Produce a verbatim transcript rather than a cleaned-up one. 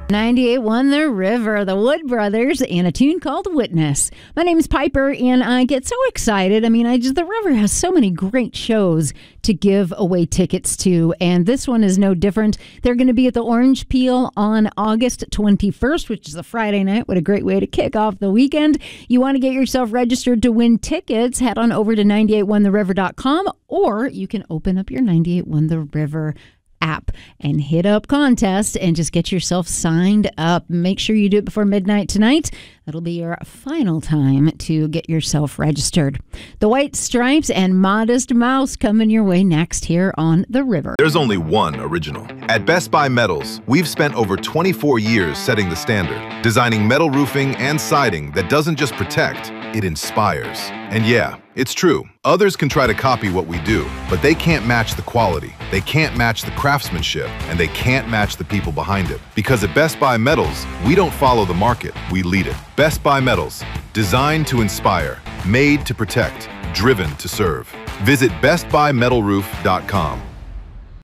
ninety-eight won The River, the Wood Brothers, and a tune called Witness. My name is Piper, and I get so excited. I mean, I just The River has so many great shows to give away tickets to, and this one is no different. They're going to be at the Orange Peel on August twenty-first, which is a Friday night. What a great way to kick off the weekend. You want to get yourself registered to win tickets, head on over to nine eight one the river dot com, or you can open up your ninety-eight one The River app and hit up contest and just get yourself signed up. Make sure you do it before midnight tonight. That'll be your final time to get yourself registered. The White Stripes and Modest Mouse coming your way next here on The River. There's only one original. At Best Buy Metals, we've spent over twenty-four years setting the standard, designing metal roofing and siding that doesn't just protect, it inspires. And yeah, it's true. Others can try to copy what we do, but they can't match the quality, they can't match the craftsmanship, and they can't match the people behind it. Because at Best Buy Metals, we don't follow the market, we lead it. Best Buy Metals, designed to inspire, made to protect, driven to serve. Visit best buy metal roof dot com.